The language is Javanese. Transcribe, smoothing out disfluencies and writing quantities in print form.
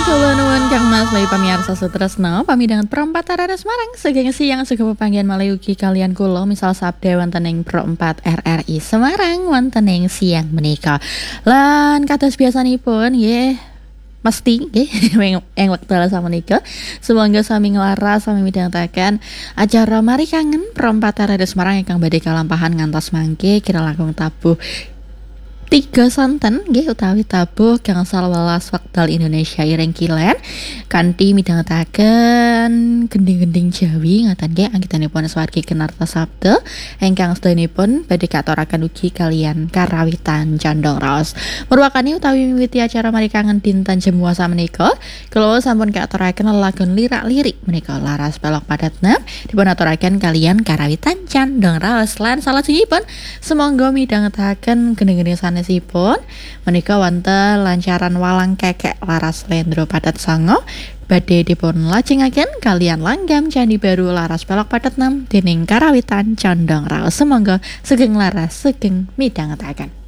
Kula nuwun kangmas bayi pamirsa sutresna pamidhangan perempat arada Semarang sageng siang suga pepanggihan malih ugi kalian kula misal sabda wonten ing Pro 4 RRI Semarang wonten ing siang menika. Lan kados biasanipun nggih mesti nggih ing wekdal samenika sumangga sami nglaras sami midhangetaken acara Mari Kangen Pro 4 RRI Semarang ingkang badhe kalampahan ngantos mangke kira langkung tabuh 3 santen nggih utawi tabuh gangsal welas wekdal Indonesia Ireng Kilen kanthi midhangetaken gending-gending Jawi ngaten nggih anggitanipun swargi Kenarta Sabda ingkang sedayanipun badhe katuraken ugi kalian karawitan condong raos. Murwakani utawi miwiti acara Mari Kangen dinten Jemuah samenika kula sampun katuraken lelagon lirak-lirik menika laras pelok padatna dipun aturaken kalian karawitan condong raos lan salajengipun sumangga midhangetaken gending-gending sanesipun menika wonten lancaran walang kekek laras Lendro Padat Sanga badhe dipun lajengaken kalian langgam Candi Baru laras pelok padat 6 dening karawitan condong raos. Semangga sugeng laras sugeng midhangetaken.